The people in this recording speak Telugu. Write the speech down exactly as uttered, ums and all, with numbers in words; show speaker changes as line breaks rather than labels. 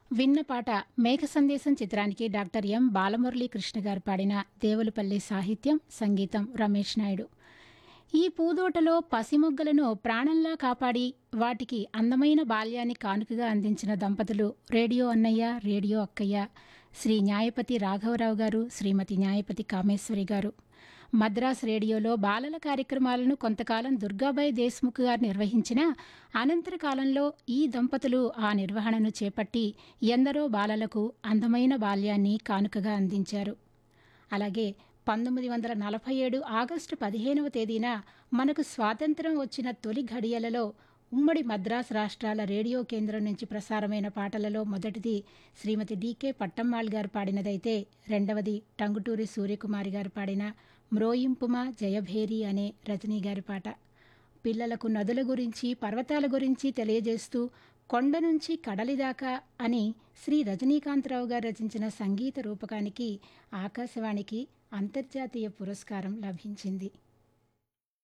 విన్న పాట మేఘ సందేశం చిత్రానికి డాక్టర్ ఎం బాలమురళీ కృష్ణ గారు పాడిన దేవులపల్లి సాహిత్యం, సంగీతం రమేష్ నాయుడు. ఈ పూదోటలో పసిమొగ్గలను ప్రాణంలా కాపాడి వాటికి అందమైన బాల్యాన్ని కానుకగా అందించిన దంపతులు రేడియో అన్నయ్య, రేడియో అక్కయ్య, శ్రీ న్యాయపతి రాఘవరావు గారు, శ్రీమతి న్యాయపతి కామేశ్వరి గారు. మద్రాస్ రేడియోలో బాలల కార్యక్రమాలను కొంతకాలం దుర్గాబాయి దేశ్ముఖ్ గారు నిర్వహించిన అనంతర కాలంలో ఈ దంపతులు ఆ నిర్వహణను చేపట్టి ఎందరో బాలలకు అందమైన బాల్యాన్ని కానుకగా అందించారు. అలాగే పంతొమ్మిది వందల నలభై ఏడు ఆగస్టు పదిహేనవ తేదీన మనకు స్వాతంత్రం వచ్చిన తొలి ఘడియలలో ఉమ్మడి మద్రాసు రాష్ట్రాల రేడియో కేంద్రం నుంచి ప్రసారమైన పాటలలో మొదటిది శ్రీమతి డికే పట్టమ్మాళ్ గారు పాడినదైతే, రెండవది టంగుటూరి సూర్యకుమారి గారు పాడిన మ్రోయింపుమ జయభేరి అనే రజనీ గారి పాట. పిల్లలకు నదుల గురించి, పర్వతాల గురించి తెలియజేస్తూ కొండ నుంచి కడలిదాకా అని శ్రీ రజనీకాంతరావు గారు రచించిన సంగీత రూపకానికి ఆకాశవాణికి అంతర్జాతీయ పురస్కారం లభించింది.